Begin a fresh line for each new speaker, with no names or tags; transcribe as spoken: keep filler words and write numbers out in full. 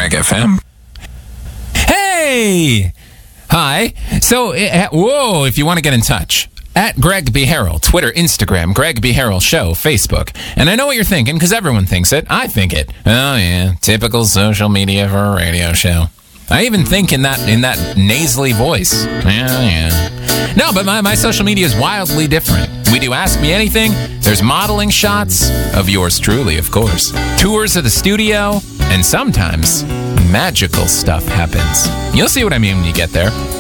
Greg F M.
Hey! Hi. So, uh, whoa, if you want to get in touch, at Greg B. Harrell, Twitter, Instagram, Greg B. Harrell Show, Facebook. And I know what you're thinking, because everyone thinks it. I think it. Oh, yeah, typical social media for a radio show. I even think in that in that nasally voice. Yeah, yeah. No, but my, my social media is wildly different. We do Ask Me Anything. There's modeling shots of yours truly, of course. Tours of the studio. And sometimes magical stuff happens. You'll see what I mean when you get there.